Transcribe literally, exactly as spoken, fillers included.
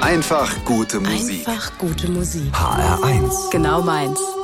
Einfach gute Musik. Einfach gute Musik. H R eins. Genau meins.